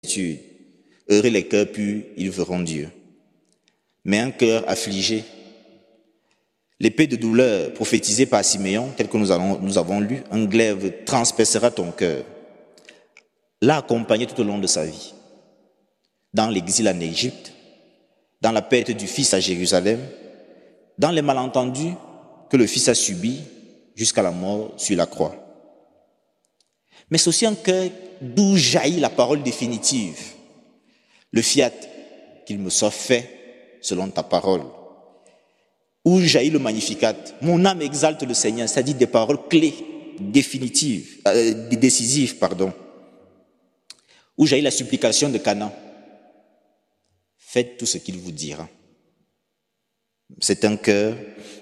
Heureux les cœurs purs, ils verront Dieu. Mais un cœur affligé, l'épée de douleur prophétisée par Siméon, tel que nous avons lu, un glaive transpercera ton cœur, l'a accompagné tout au long de sa vie. Dans l'exil en Égypte, dans la perte du fils à Jérusalem, dans les malentendus que le fils a subis jusqu'à la mort sur la croix. Mais c'est aussi un cœur d'où jaillit la parole définitive. Le fiat, qu'il me soit fait selon ta parole. Où jaillit le magnificat. Mon âme exalte le Seigneur, c'est-à-dire des paroles clés, définitives, décisives, pardon. Où jaillit la supplication de Cana. Faites tout ce qu'il vous dira. C'est un cœur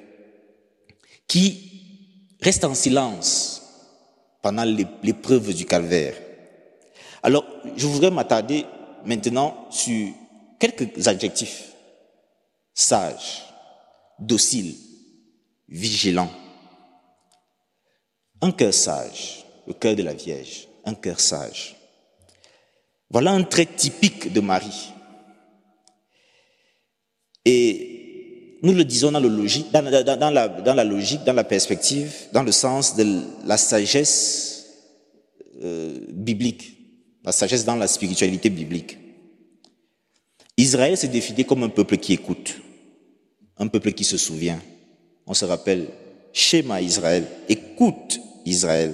qui reste en silence pendant l'épreuve du calvaire. Alors, je voudrais m'attarder maintenant sur quelques adjectifs. Sage, docile, vigilant. Un cœur sage, le cœur de la Vierge, un cœur sage. Voilà un trait typique de Marie. Et nous le disons dans la logique, dans la logique, dans la perspective, dans le sens de la sagesse biblique, la sagesse dans la spiritualité biblique. Israël se définit comme un peuple qui écoute, un peuple qui se souvient. On se rappelle, Shema Israël, écoute Israël.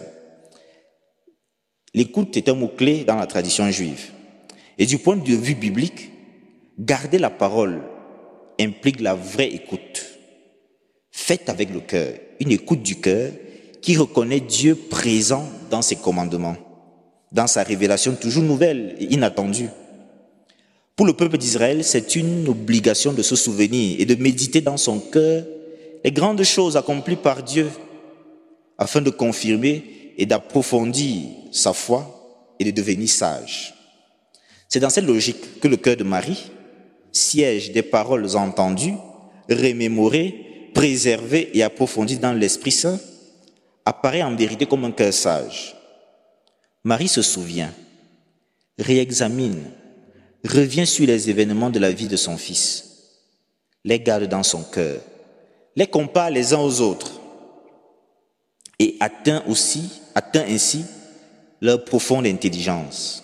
L'écoute est un mot-clé dans la tradition juive. Et du point de vue biblique, garder la parole implique la vraie écoute, faite avec le cœur, une écoute du cœur qui reconnaît Dieu présent dans ses commandements, dans sa révélation toujours nouvelle et inattendue. Pour le peuple d'Israël, c'est une obligation de se souvenir et de méditer dans son cœur les grandes choses accomplies par Dieu afin de confirmer et d'approfondir sa foi et de devenir sage. C'est dans cette logique que le cœur de Marie, siège des paroles entendues, remémorées, préservées et approfondies dans l'Esprit Saint, apparaît en vérité comme un cœur sage. Marie se souvient, réexamine, revient sur les événements de la vie de son fils, les garde dans son cœur, les compare les uns aux autres et atteint ainsi leur profonde intelligence.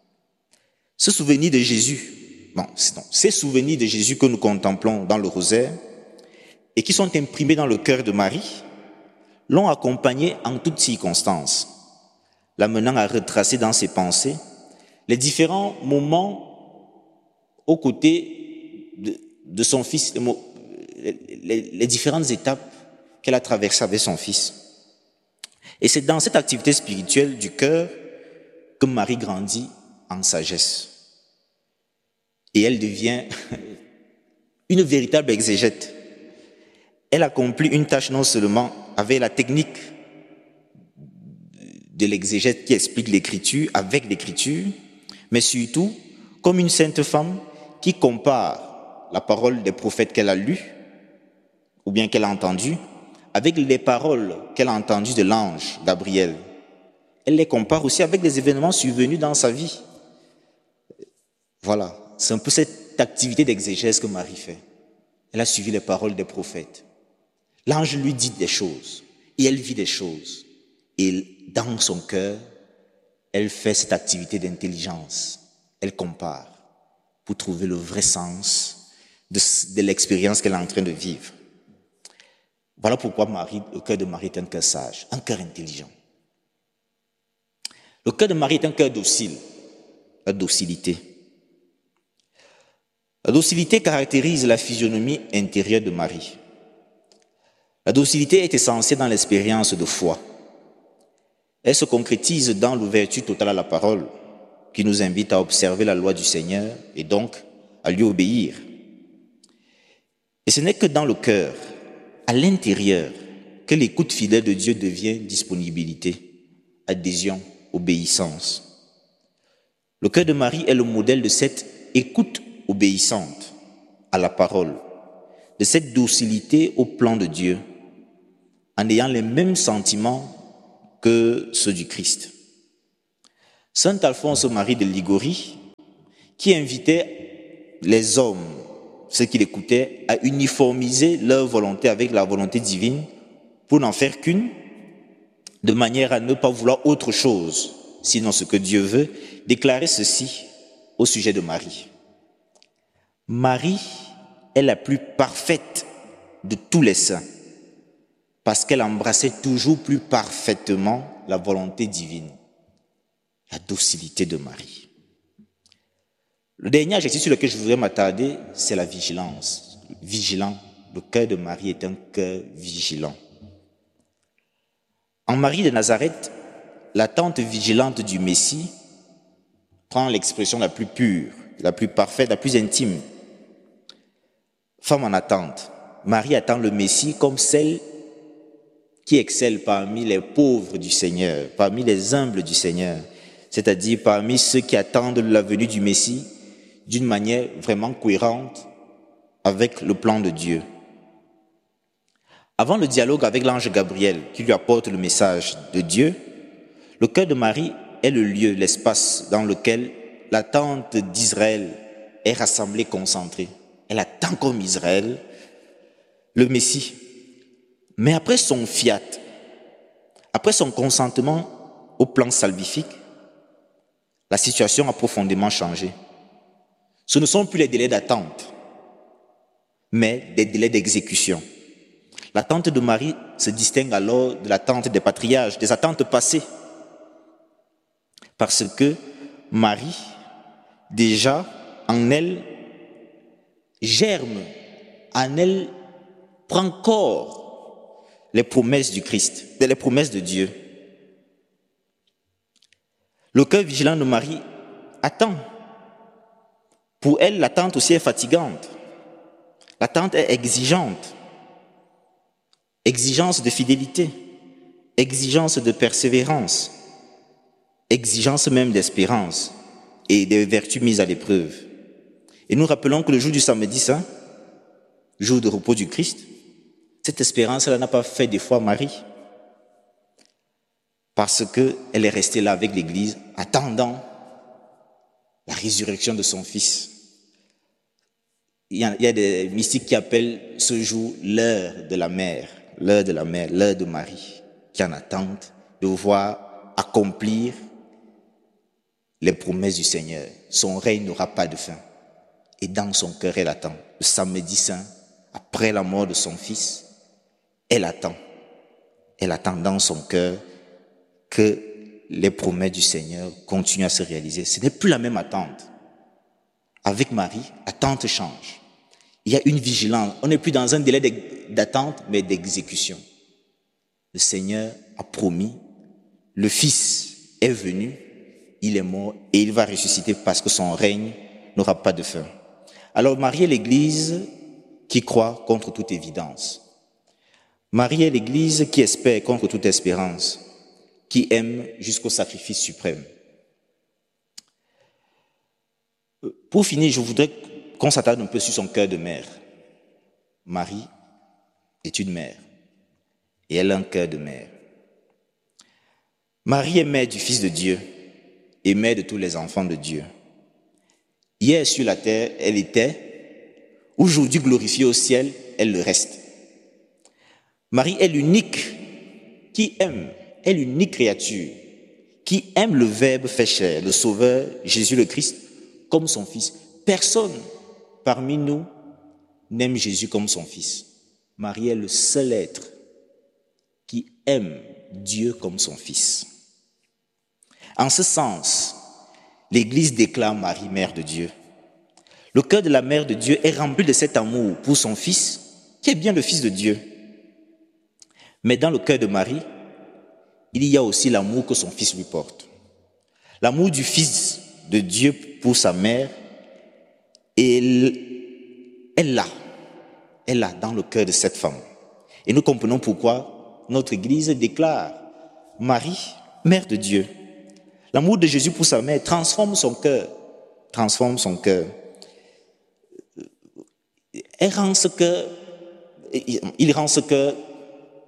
Ce souvenir de Jésus, ces souvenirs de Jésus que nous contemplons dans le rosaire et qui sont imprimés dans le cœur de Marie, l'ont accompagné en toutes circonstances, l'amenant à retracer dans ses pensées les différents moments aux côtés de son fils, les différentes étapes qu'elle a traversées avec son fils. Et c'est dans cette activité spirituelle du cœur que Marie grandit en sagesse. Et elle devient une véritable exégète. Elle accomplit une tâche non seulement avec la technique de l'exégète qui explique l'écriture, avec l'écriture, mais surtout comme une sainte femme qui compare la parole des prophètes qu'elle a lue ou bien qu'elle a entendues avec les paroles qu'elle a entendues de l'ange Gabriel. Elle les compare aussi avec des événements survenus dans sa vie. Voilà. C'est un peu cette activité d'exégèse que Marie fait. Elle a suivi les paroles des prophètes. L'ange lui dit des choses et elle vit des choses. Et dans son cœur, elle fait cette activité d'intelligence. Elle compare pour trouver le vrai sens de l'expérience qu'elle est en train de vivre. Voilà pourquoi le cœur de Marie est un cœur sage, un cœur intelligent. Le cœur de Marie est un cœur docile, la docilité. La docilité caractérise la physionomie intérieure de Marie. La docilité est essentielle dans l'expérience de foi. Elle se concrétise dans l'ouverture totale à la parole, qui nous invite à observer la loi du Seigneur et donc à lui obéir. Et ce n'est que dans le cœur, à l'intérieur, que l'écoute fidèle de Dieu devient disponibilité, adhésion, obéissance. Le cœur de Marie est le modèle de cette écoute obéissante à la parole, de cette docilité au plan de Dieu, en ayant les mêmes sentiments que ceux du Christ. Saint Alphonse Marie de Ligorie qui invitait les hommes, ceux qui l'écoutaient, à uniformiser leur volonté avec la volonté divine pour n'en faire qu'une, de manière à ne pas vouloir autre chose, sinon ce que Dieu veut, déclarait ceci au sujet de Marie. Marie est la plus parfaite de tous les saints, parce qu'elle embrassait toujours plus parfaitement la volonté divine, la docilité de Marie. Le dernier adjectif sur lequel je voudrais m'attarder, c'est la vigilance. Vigilant, le cœur de Marie est un cœur vigilant. En Marie de Nazareth, l'attente vigilante du Messie prend l'expression la plus pure, la plus parfaite, la plus intime. Femme en attente, Marie attend le Messie comme celle qui excelle parmi les pauvres du Seigneur, parmi les humbles du Seigneur, c'est-à-dire parmi ceux qui attendent la venue du Messie d'une manière vraiment cohérente avec le plan de Dieu. Avant le dialogue avec l'ange Gabriel qui lui apporte le message de Dieu, le cœur de Marie est le lieu, l'espace dans lequel l'attente d'Israël est rassemblée, concentrée. Elle attend comme Israël le Messie. Mais après son fiat, après son consentement au plan salvifique, la situation a profondément changé. Ce ne sont plus les délais d'attente, mais des délais d'exécution. L'attente de Marie se distingue alors de l'attente des patriarches, des attentes passées. Parce que Marie, déjà, en elle, germe, en elle, prend corps les promesses du Christ, les promesses de Dieu. Le cœur vigilant de Marie attend. Pour elle, l'attente aussi est fatigante. L'attente est exigeante. Exigence de fidélité, exigence de persévérance, exigence même d'espérance et des vertus mises à l'épreuve. Et nous rappelons que le jour du samedi saint, jour de repos du Christ, cette espérance-là n'a pas fait défaut à Marie, parce qu'elle est restée là avec l'Église, attendant la résurrection de son Fils. Il y a des mystiques qui appellent ce jour l'heure de la mère, l'heure de Marie, qui en attente de voir accomplir les promesses du Seigneur. Son règne n'aura pas de fin. Et dans son cœur, elle attend. Le samedi saint, après la mort de son Fils, elle attend. Elle attend dans son cœur que les promesses du Seigneur continuent à se réaliser. Ce n'est plus la même attente. Avec Marie, l'attente change. Il y a une vigilance. On n'est plus dans un délai d'attente, mais d'exécution. Le Seigneur a promis, le Fils est venu, il est mort et il va ressusciter parce que son règne n'aura pas de fin. Alors Marie est l'Église qui croit contre toute évidence. Marie est l'Église qui espère contre toute espérance, qui aime jusqu'au sacrifice suprême. Pour finir, je voudrais qu'on s'attarde un peu sur son cœur de mère. Marie est une mère et elle a un cœur de mère. Marie est mère du Fils de Dieu et mère de tous les enfants de Dieu. Hier sur la terre, elle était, aujourd'hui glorifiée au ciel, elle le reste. Marie est l'unique qui aime, est l'unique créature qui aime le Verbe fait chair, le Sauveur, Jésus le Christ, comme son Fils. Personne parmi nous n'aime Jésus comme son Fils. Marie est le seul être qui aime Dieu comme son Fils. En ce sens, l'Église déclare Marie, Mère de Dieu. Le cœur de la Mère de Dieu est rempli de cet amour pour son Fils, qui est bien le Fils de Dieu. Mais dans le cœur de Marie, il y a aussi l'amour que son Fils lui porte. L'amour du Fils de Dieu pour sa mère, et elle l'a dans le cœur de cette femme. Et nous comprenons pourquoi notre Église déclare Marie, Mère de Dieu. L'amour de Jésus pour sa mère transforme son cœur. Il rend ce cœur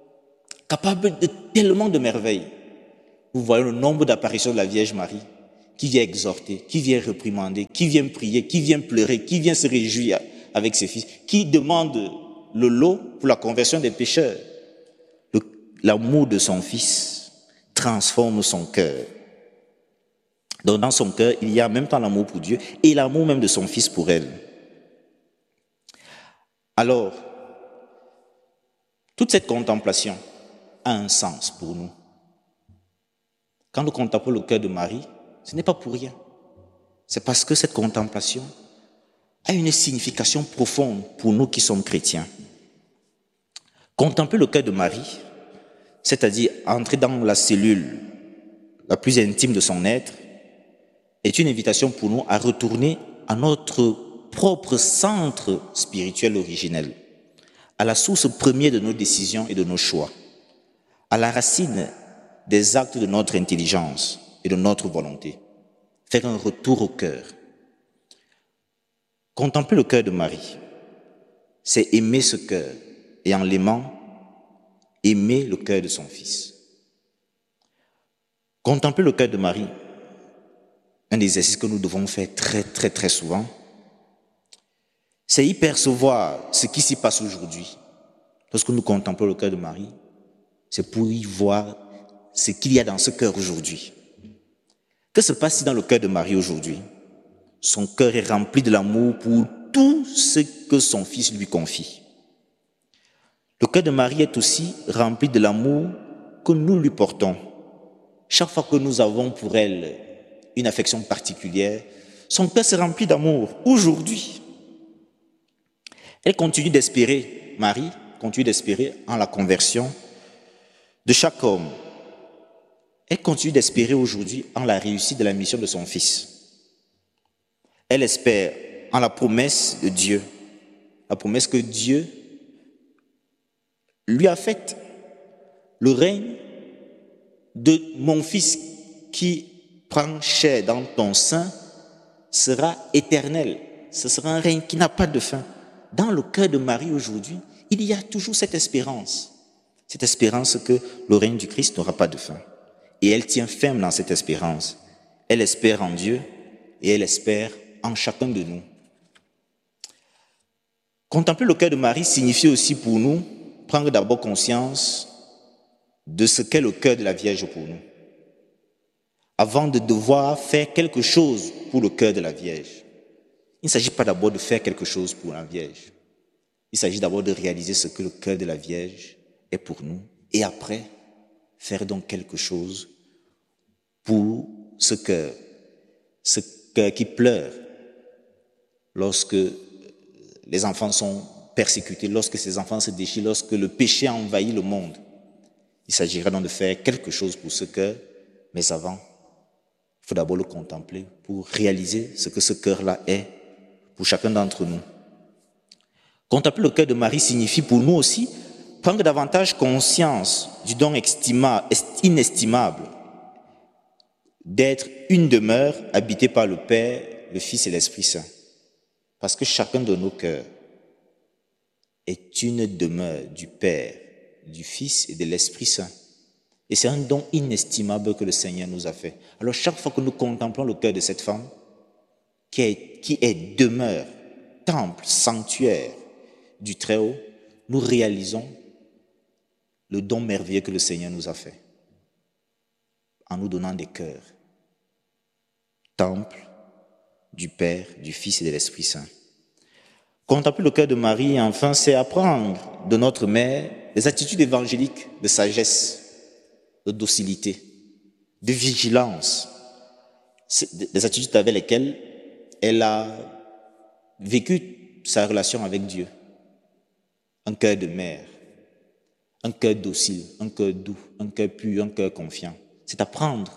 capable de tellement de merveilles. Vous voyez le nombre d'apparitions de la Vierge Marie qui vient exhorter, qui vient réprimander, qui vient prier, qui vient pleurer, qui vient se réjouir avec ses fils, qui demande le lot pour la conversion des pécheurs. L'amour de son fils transforme son cœur. Donc dans son cœur, il y a en même temps l'amour pour Dieu et l'amour même de son fils pour elle. Alors, toute cette contemplation a un sens pour nous. Quand nous contemplons le cœur de Marie, ce n'est pas pour rien. C'est parce que cette contemplation a une signification profonde pour nous qui sommes chrétiens. Contempler le cœur de Marie, c'est-à-dire entrer dans la cellule la plus intime de son être, est une invitation pour nous à retourner à notre propre centre spirituel originel, à la source première de nos décisions et de nos choix, à la racine des actes de notre intelligence et de notre volonté. Faire un retour au cœur. Contempler le cœur de Marie, c'est aimer ce cœur et en l'aimant, aimer le cœur de son fils. Contempler le cœur de Marie, un exercice que nous devons faire très souvent, c'est y percevoir ce qui s'y passe aujourd'hui. Lorsque nous contemplons le cœur de Marie, c'est pour y voir ce qu'il y a dans ce cœur aujourd'hui. Que se passe-t-il dans le cœur de Marie aujourd'hui? Son cœur est rempli de l'amour pour tout ce que son fils lui confie. Le cœur de Marie est aussi rempli de l'amour que nous lui portons. Chaque fois que nous avons pour elle une affection particulière, son cœur se remplit d'amour aujourd'hui. Elle continue d'espérer, Marie continue d'espérer en la conversion de chaque homme. Elle continue d'espérer aujourd'hui en la réussite de la mission de son fils. Elle espère en la promesse de Dieu, la promesse que Dieu lui a faite. Le règne de mon fils qui prend chair dans ton sein sera éternel. Ce sera un règne qui n'a pas de fin. Dans le cœur de Marie aujourd'hui, il y a toujours cette espérance que le règne du Christ n'aura pas de fin. Et elle tient ferme dans cette espérance. Elle espère en Dieu et elle espère en chacun de nous. Contempler le cœur de Marie signifie aussi pour nous prendre d'abord conscience de ce qu'est le cœur de la Vierge pour nous, avant de devoir faire quelque chose pour le cœur de la Vierge. Il ne s'agit pas d'abord de faire quelque chose pour la Vierge. Il s'agit d'abord de réaliser ce que le cœur de la Vierge est pour nous et après, faire donc quelque chose pour ce cœur qui pleure lorsque les enfants sont persécutés, lorsque ces enfants se déchirent, lorsque le péché a envahi le monde. Il s'agira donc de faire quelque chose pour ce cœur, mais avant, il faut d'abord le contempler pour réaliser ce que ce cœur-là est pour chacun d'entre nous. Contempler le cœur de Marie signifie pour nous aussi prendre davantage conscience du don inestimable d'être une demeure habitée par le Père, le Fils et l'Esprit Saint. Parce que chacun de nos cœurs est une demeure du Père, du Fils et de l'Esprit Saint. Et c'est un don inestimable que le Seigneur nous a fait. Alors chaque fois que nous contemplons le cœur de cette femme, qui est demeure, temple, sanctuaire du Très-Haut, nous réalisons le don merveilleux que le Seigneur nous a fait, en nous donnant des cœurs, temple du Père, du Fils et de l'Esprit Saint. Contempler le cœur de Marie, enfin, c'est apprendre de notre mère des attitudes évangéliques de sagesse, de docilité, de vigilance, des attitudes avec lesquelles elle a vécu sa relation avec Dieu. Un cœur de mère, un cœur docile, un cœur doux, un cœur pur, un cœur confiant. C'est apprendre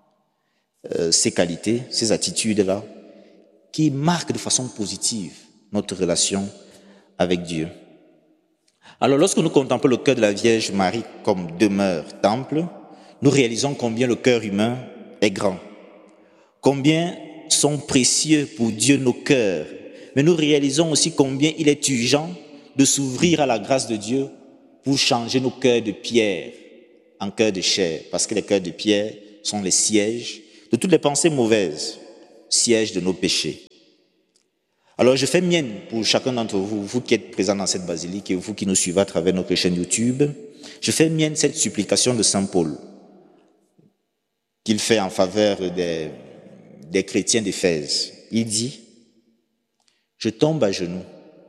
ces qualités, ces attitudes-là, qui marquent de façon positive notre relation avec Dieu. Alors, lorsque nous contemplons le cœur de la Vierge Marie comme demeure, temple, nous réalisons combien le cœur humain est grand, combien sont précieux pour Dieu nos cœurs, mais nous réalisons aussi combien il est urgent de s'ouvrir à la grâce de Dieu pour changer nos cœurs de pierre en cœurs de chair, parce que les cœurs de pierre sont les sièges de toutes les pensées mauvaises, siège de nos péchés. Alors je fais mienne pour chacun d'entre vous, vous qui êtes présents dans cette basilique et vous qui nous suivez à travers notre chaîne YouTube, je fais mienne cette supplication de Saint Paul qu'il fait en faveur des chrétiens d'Éphèse. Il dit, je tombe à genoux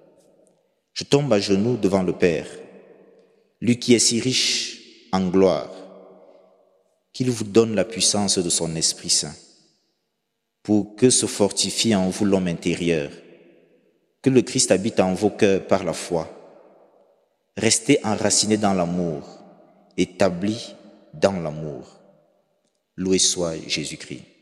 devant le Père, lui qui est si riche en gloire, qu'il vous donne la puissance de son Esprit Saint, pour que se fortifie en vous l'homme intérieur, que le Christ habite en vos cœurs par la foi. Restez enracinés dans l'amour, établis dans l'amour. Loué soit Jésus-Christ.